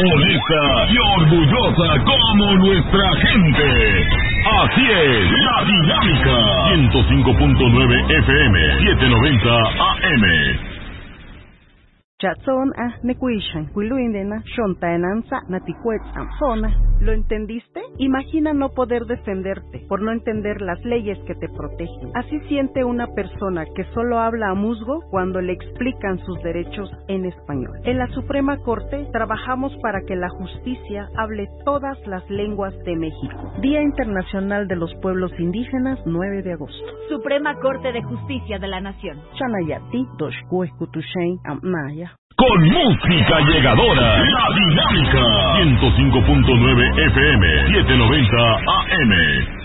honesta y orgullosa como nuestra gente. Así es, La Dinámica. 105.9 FM, 790 AM. Chatson nekuishan kuiluindena shontaenanza natijuetz amzona. ¿Lo entendiste? Imagina no poder defenderte por no entender las leyes que te protegen. Así siente una persona que solo habla a musgo cuando le explican sus derechos en español. En la Suprema Corte trabajamos para que la justicia hable todas las lenguas de México. Día Internacional de los Pueblos Indígenas, 9 de agosto. Suprema Corte de Justicia de la Nación. Chanayati, Doshkueskutushen, Amnaya. Con música llegadora, La Dinámica. 105.9 FM, 790 AM.